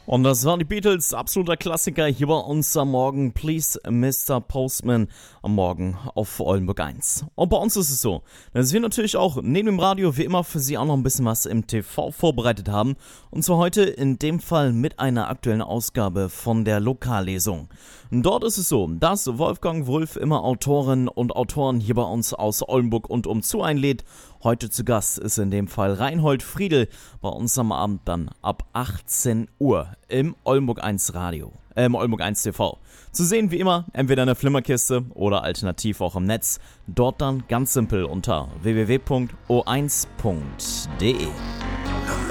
Und das waren die Beatles, absoluter Klassiker hier bei uns am Morgen. Please, Mr. Postman, am Morgen auf Oldenburg 1. Und bei uns ist es so, dass wir natürlich auch neben dem Radio wie immer für Sie auch noch ein bisschen was im TV vorbereitet haben. Und zwar heute in dem Fall mit einer aktuellen Ausgabe von der Lokallesung. Dort ist es so, dass Wolfgang Wulff immer Autorinnen und Autoren hier bei uns aus Oldenburg und umzu einlädt. Heute zu Gast ist in dem Fall Reinhold Friedl bei uns am Abend dann ab 18 Uhr im Oldenburg 1 Radio, im Oldenburg 1 TV. Zu sehen wie immer, entweder in der Flimmerkiste oder alternativ auch im Netz. Dort dann ganz simpel unter www.o1.de.